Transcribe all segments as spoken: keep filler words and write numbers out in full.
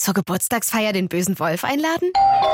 zur Geburtstagsfeier den bösen Wolf einladen?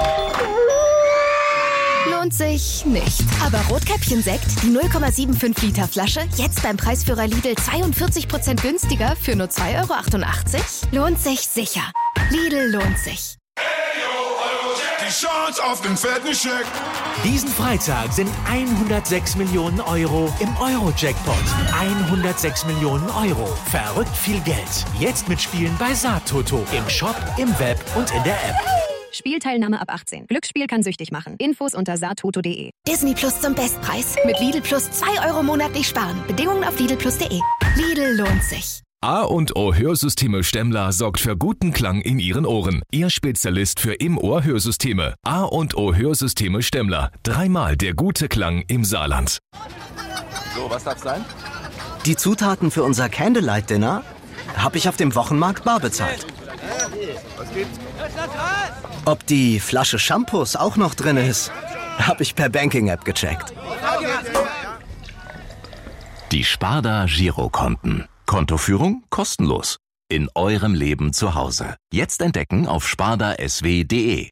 Lohnt sich nicht. Aber Rotkäppchen-Sekt, die null Komma fünfundsiebzig Liter Flasche, jetzt beim Preisführer Lidl zweiundvierzig Prozent günstiger für nur zwei Euro achtundachtzig? Lohnt sich sicher. Lidl lohnt sich. Die Chance auf den fetten Scheck. Diesen Freitag sind hundertsechs Millionen Euro im Euro-Jackpot. hundertsechs Millionen Euro. Verrückt viel Geld. Jetzt mitspielen bei Saattoto. Im Shop, im Web und in der App. Spielteilnahme ab achtzehn. Glücksspiel kann süchtig machen. Infos unter saattoto punkt de. Disney Plus zum Bestpreis. Mit Lidl Plus zwei Euro monatlich sparen. Bedingungen auf lidl plus punkt de. Lidl lohnt sich. A und O Hörsysteme Stemmler sorgt für guten Klang in Ihren Ohren. Ihr Spezialist für Im-Ohr-Hörsysteme. A und O Hörsysteme Stemmler. Dreimal der gute Klang im Saarland. So, was darf's sein? Die Zutaten für unser Candlelight-Dinner habe ich auf dem Wochenmarkt bar bezahlt. Was gibt's? Ob die Flasche Shampoos auch noch drin ist, habe ich per Banking-App gecheckt. Die Sparda Girokonten. Kontoführung kostenlos. In eurem Leben zu Hause. Jetzt entdecken auf sparda s w punkt de.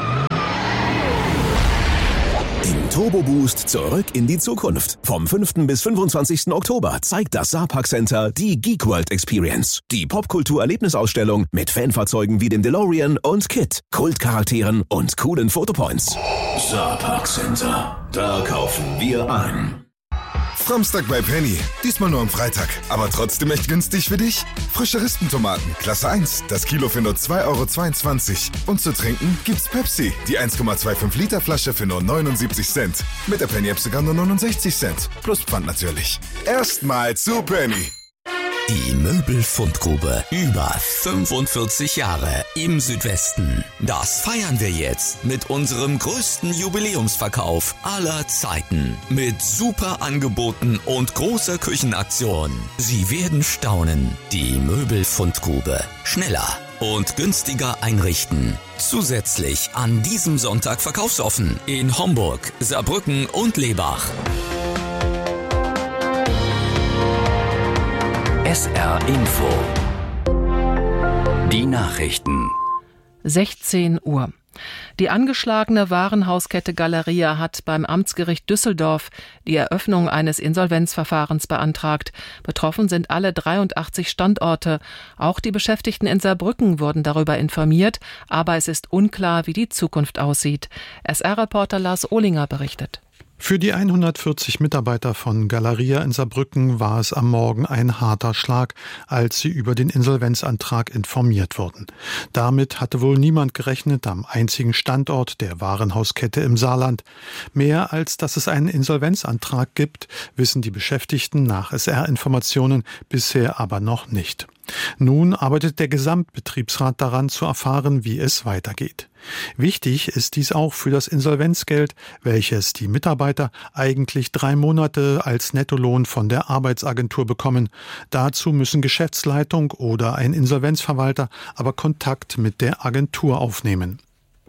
Im Turbo Boost zurück in die Zukunft. Vom fünften bis fünfundzwanzigsten Oktober zeigt das Saarpark Center die Geek World Experience. Die Popkultur-Erlebnisausstellung mit Fanfahrzeugen wie dem DeLorean und Kit, Kultcharakteren und coolen Fotopoints. Saarpark Center. Da kaufen wir ein. Samstag bei Penny. Diesmal nur am Freitag. Aber trotzdem echt günstig für dich. Frische Rispentomaten, Klasse eins. Das Kilo für nur zwei Euro zweiundzwanzig. Und zu trinken gibt's Pepsi. Die eins Komma fünfundzwanzig Liter Flasche für nur neunundsiebzig Cent. Mit der Penny-App sogar nur neunundsechzig Cent. Plus Pfand natürlich. Erstmal zu Penny. Die Möbelfundgrube. Über fünfundvierzig Jahre im Südwesten. Das feiern wir jetzt mit unserem größten Jubiläumsverkauf aller Zeiten. Mit super Angeboten und großer Küchenaktion. Sie werden staunen. Die Möbelfundgrube. Schneller und günstiger einrichten. Zusätzlich an diesem Sonntag verkaufsoffen in Homburg, Saarbrücken und Lebach. S R Info. Die Nachrichten. sechzehn Uhr. Die angeschlagene Warenhauskette Galeria hat beim Amtsgericht Düsseldorf die Eröffnung eines Insolvenzverfahrens beantragt. Betroffen sind alle dreiundachtzig Standorte. Auch die Beschäftigten in Saarbrücken wurden darüber informiert, aber es ist unklar, wie die Zukunft aussieht. S R-Reporter Lars Ohlinger berichtet. Für die hundertvierzig Mitarbeiter von Galeria in Saarbrücken war es am Morgen ein harter Schlag, als sie über den Insolvenzantrag informiert wurden. Damit hatte wohl niemand gerechnet am einzigen Standort der Warenhauskette im Saarland. Mehr als dass es einen Insolvenzantrag gibt, wissen die Beschäftigten nach S R-Informationen bisher aber noch nicht. Nun arbeitet der Gesamtbetriebsrat daran, zu erfahren, wie es weitergeht. Wichtig ist dies auch für das Insolvenzgeld, welches die Mitarbeiter eigentlich drei Monate als Nettolohn von der Arbeitsagentur bekommen. Dazu müssen Geschäftsleitung oder ein Insolvenzverwalter aber Kontakt mit der Agentur aufnehmen.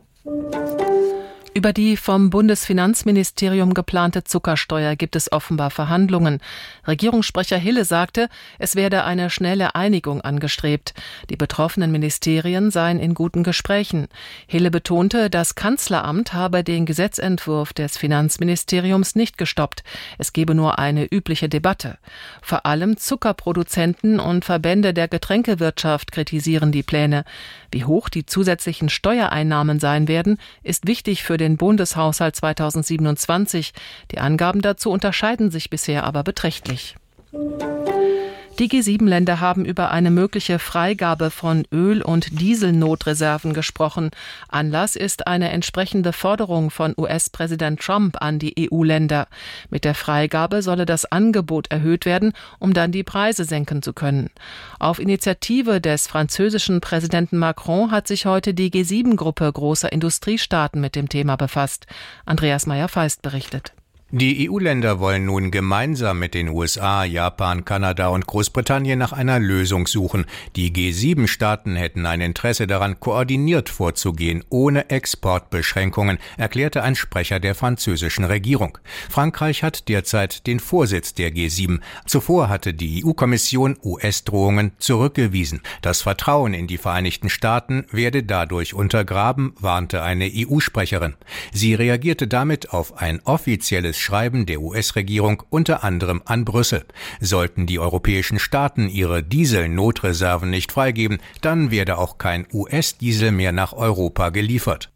Über die vom Bundesfinanzministerium geplante Zuckersteuer gibt es offenbar Verhandlungen. Regierungssprecher Hille sagte, es werde eine schnelle Einigung angestrebt. Die betroffenen Ministerien seien in guten Gesprächen. Hille betonte, das Kanzleramt habe den Gesetzentwurf des Finanzministeriums nicht gestoppt. Es gebe nur eine übliche Debatte. Vor allem Zuckerproduzenten und Verbände der Getränkewirtschaft kritisieren die Pläne. Wie hoch die zusätzlichen Steuereinnahmen sein werden, ist wichtig für den Bundeshaushalt zweitausendsiebenundzwanzig. Die Angaben dazu unterscheiden sich bisher aber beträchtlich. Die G sieben Länder haben über eine mögliche Freigabe von Öl- und Dieselnotreserven gesprochen. Anlass ist eine entsprechende Forderung von U S-Präsident Trump an die E U-Länder. Mit der Freigabe solle das Angebot erhöht werden, um dann die Preise senken zu können. Auf Initiative des französischen Präsidenten Macron hat sich heute die G sieben Gruppe großer Industriestaaten mit dem Thema befasst. Andreas Meyer-Feist berichtet. Die E U-Länder wollen nun gemeinsam mit den U S A, Japan, Kanada und Großbritannien nach einer Lösung suchen. Die G sieben Staaten hätten ein Interesse daran, koordiniert vorzugehen, ohne Exportbeschränkungen, erklärte ein Sprecher der französischen Regierung. Frankreich hat derzeit den Vorsitz der G sieben. Zuvor hatte die E U-Kommission U S-Drohungen zurückgewiesen. Das Vertrauen in die Vereinigten Staaten werde dadurch untergraben, warnte eine E U-Sprecherin. Sie reagierte damit auf ein offizielles Schreiben der U S-Regierung unter anderem an Brüssel. Sollten die europäischen Staaten ihre Dieselnotreserven nicht freigeben, dann werde auch kein U S-Diesel mehr nach Europa geliefert.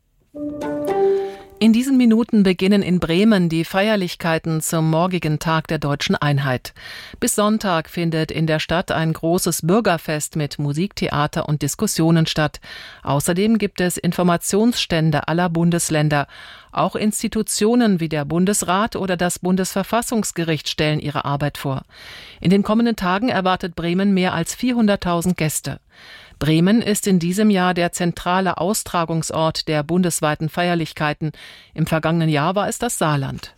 In diesen Minuten beginnen in Bremen die Feierlichkeiten zum morgigen Tag der Deutschen Einheit. Bis Sonntag findet in der Stadt ein großes Bürgerfest mit Musik, Theater und Diskussionen statt. Außerdem gibt es Informationsstände aller Bundesländer. Auch Institutionen wie der Bundesrat oder das Bundesverfassungsgericht stellen ihre Arbeit vor. In den kommenden Tagen erwartet Bremen mehr als vierhunderttausend Gäste. Bremen ist in diesem Jahr der zentrale Austragungsort der bundesweiten Feierlichkeiten. Im vergangenen Jahr war es das Saarland.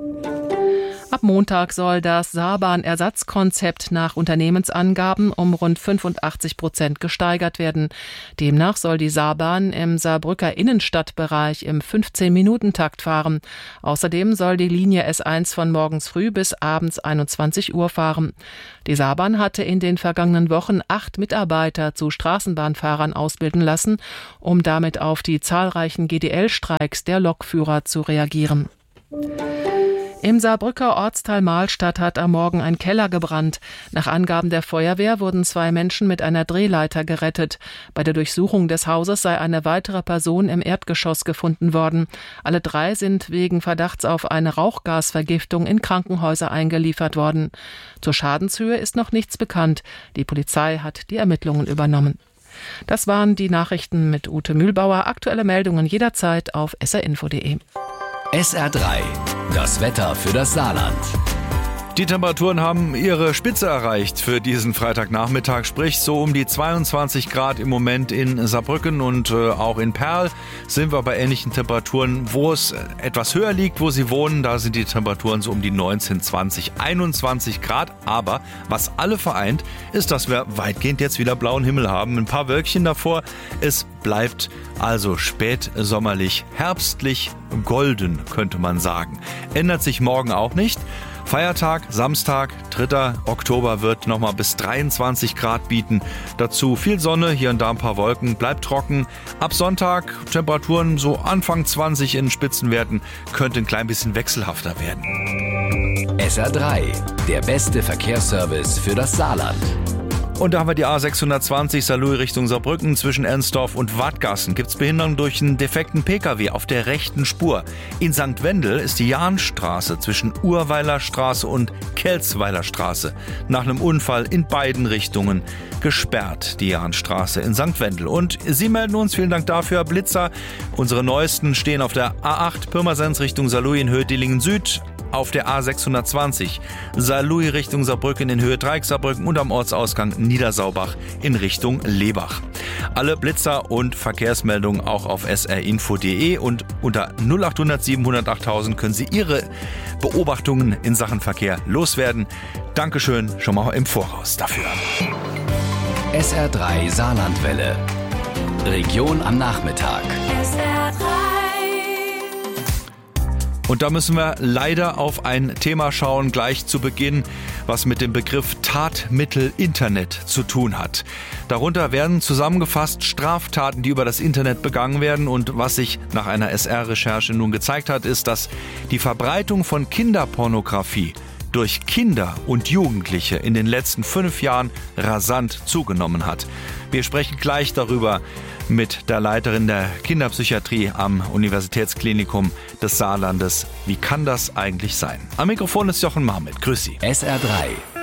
Ab Montag soll das Saarbahn-Ersatzkonzept nach Unternehmensangaben um rund fünfundachtzig Prozent gesteigert werden. Demnach soll die Saarbahn im Saarbrücker Innenstadtbereich im fünfzehn-Minuten-Takt fahren. Außerdem soll die Linie S eins von morgens früh bis abends einundzwanzig Uhr fahren. Die Saarbahn hatte in den vergangenen Wochen acht Mitarbeiter zu Straßenbahnfahrern ausbilden lassen, um damit auf die zahlreichen G D L-Streiks der Lokführer zu reagieren. Im Saarbrücker Ortsteil Mahlstadt hat am Morgen ein Keller gebrannt. Nach Angaben der Feuerwehr wurden zwei Menschen mit einer Drehleiter gerettet. Bei der Durchsuchung des Hauses sei eine weitere Person im Erdgeschoss gefunden worden. Alle drei sind wegen Verdachts auf eine Rauchgasvergiftung in Krankenhäuser eingeliefert worden. Zur Schadenshöhe ist noch nichts bekannt. Die Polizei hat die Ermittlungen übernommen. Das waren die Nachrichten mit Ute Mühlbauer. Aktuelle Meldungen jederzeit auf s r info punkt de. S R drei, das Wetter für das Saarland. Die Temperaturen haben ihre Spitze erreicht für diesen Freitagnachmittag, sprich so um die zweiundzwanzig Grad im Moment in Saarbrücken und äh, auch in Perl sind wir bei ähnlichen Temperaturen. Wo es etwas höher liegt, wo Sie wohnen, da sind die Temperaturen so um die neunzehn, zwanzig, einundzwanzig Grad. Aber was alle vereint, ist, dass wir weitgehend jetzt wieder blauen Himmel haben. Ein paar Wölkchen davor. Es bleibt also spätsommerlich, herbstlich, golden, könnte man sagen. Ändert sich morgen auch nicht. Feiertag, Samstag, dritter Oktober wird nochmal bis dreiundzwanzig Grad bieten. Dazu viel Sonne, hier und da ein paar Wolken, bleibt trocken. Ab Sonntag Temperaturen so Anfang zwanzig in Spitzenwerten, könnte ein klein bisschen wechselhafter werden. S R drei, der beste Verkehrsservice für das Saarland. Und da haben wir die A sechshundertzwanzig Saarlouis Richtung Saarbrücken. Zwischen Ensdorf und Wadgassen gibt es Behinderung durch einen defekten Pkw auf der rechten Spur. In Sankt Wendel ist die Jahnstraße zwischen Urweiler Straße und Kelzweiler Straße nach einem Unfall in beiden Richtungen gesperrt, die Jahnstraße in Sankt Wendel. Und Sie melden uns, vielen Dank dafür, Blitzer. Unsere neuesten stehen auf der A acht Pirmasens Richtung Saarlouis in Höhe Dillingen Süd, auf der A sechshundertzwanzig Saarlouis Richtung Saarbrücken in Höhe Dreieck Saarbrücken und am Ortsausgang Niedersaubach in Richtung Lebach. Alle Blitzer und Verkehrsmeldungen auch auf s r info punkt de und unter null acht hundert siebenhundert achttausend können Sie Ihre Beobachtungen in Sachen Verkehr loswerden. Dankeschön schon mal im Voraus dafür. S R drei Saarlandwelle. Region am Nachmittag. S R drei. Und da müssen wir leider auf ein Thema schauen, gleich zu Beginn, was mit dem Begriff Tatmittel Internet zu tun hat. Darunter werden zusammengefasst Straftaten, die über das Internet begangen werden. Und was sich nach einer S R-Recherche nun gezeigt hat, ist, dass die Verbreitung von Kinderpornografie durch Kinder und Jugendliche in den letzten fünf Jahren rasant zugenommen hat. Wir sprechen gleich darüber mit der Leiterin der Kinderpsychiatrie am Universitätsklinikum des Saarlandes. Wie kann das eigentlich sein? Am Mikrofon ist Jochen Marmit. Grüß Sie. S R drei,